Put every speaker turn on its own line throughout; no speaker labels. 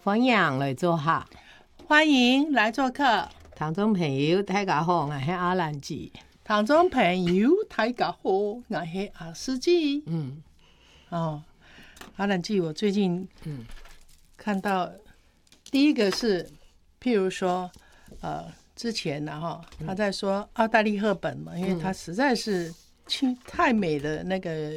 欢迎来做客，
欢迎来做客。
听众朋友大家好，我是阿兰姐。
听众朋友大家好，我是阿司机。阿兰姐，我最近看到第一个是，譬如说之前他在说奥黛丽·赫本嘛，因为他实在是太美的那个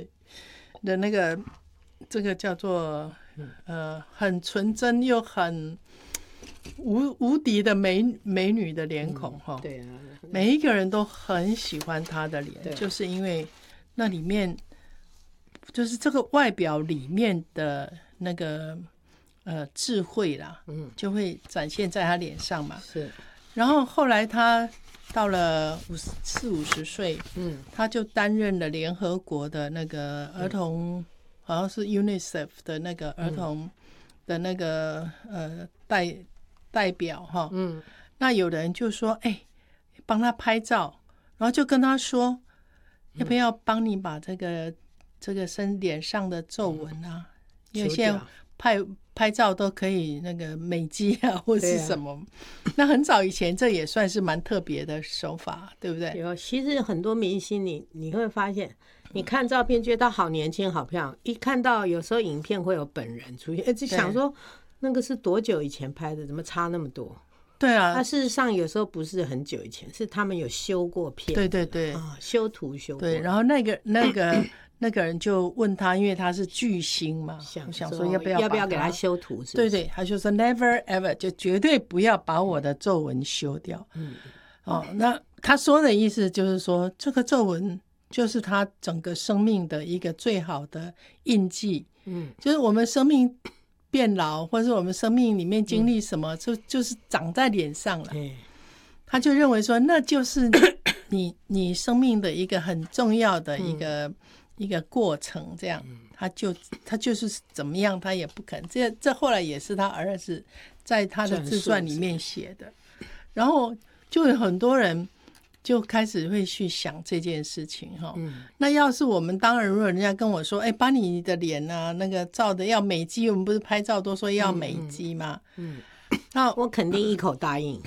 这个叫做很纯真又很无敌的美女的脸孔哈。
对啊，
每一个人都很喜欢她的脸，就是因为那里面就是这个外表里面的那个智慧啦，就会展现在她脸上嘛。
是。
然后后来她到了40-50岁，她就担任了联合国的那个儿童，好像是 UNICEF 的那个儿童的那个代表哈。那有人就说，帮她拍照，然后就跟她说，要不要帮你把这个脸上的皱纹啊，因为现在拍照都可以那个美肌啊，或是什么。那很早以前这也算是蛮特别的手法，对不对？
有，其实很多明星你会发现，你看照片觉得他好年轻好漂亮，一看到有时候影片会有本人出现，就想说那个是多久以前拍的，怎么差那么多？
对啊，
他事实上有时候不是很久以前，是他们有修过片。
对
修图修过。对，
然后那个人就问他，因为他是巨星嘛，想说要不要
给他修图是不是？
对，他就说 never ever， 就绝对不要把我的皱纹修掉。那他说的意思就是说，这个皱纹就是他整个生命的一个最好的印记。就是我们生命变老，或是我们生命里面经历什么，就是长在脸上了。他就认为说，那就是你生命的一个很重要的一个过程，这样。他就是怎么样，他也不肯。这后来也是他儿子在他的自传里面写的。然后就有很多人就开始会去想这件事情哈。那要是我们当然，如果人家跟我说，把你的脸啊那个照的要美肌，我们不是拍照都说要美肌吗？
那我肯定一口答应。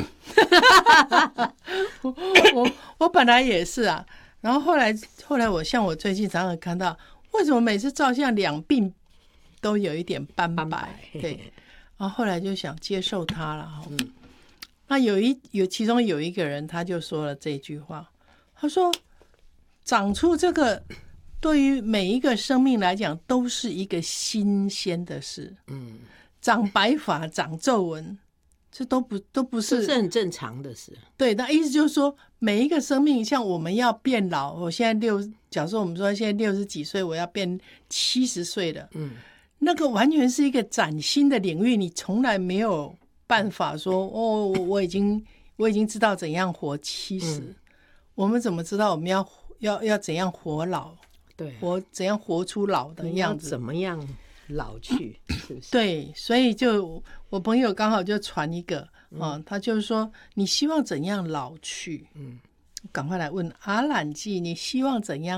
我本来也是啊，然后后来我像我最近常常看到，为什么每次照相两鬓都有一点斑白？对，然后后来就想接受它了。那其中有一个人他就说了这句话，他说长出这个对于每一个生命来讲都是一个新鲜的事。长白发长皱纹这都不是
很正常的事。
对，那意思就是说每一个生命，像我们要变老，我现在假设我们说现在60几岁，我要变70岁了。那个完全是一个崭新的领域，你从来没有办法说我已经知道怎样活70。我们怎么知道我们要怎样活老？对，怎样活出老的样子？
怎么样老去？是不是？
对，所以就我朋友刚好就传一个他就是说你希望怎样老去？赶快来问阿兰季，你希望怎样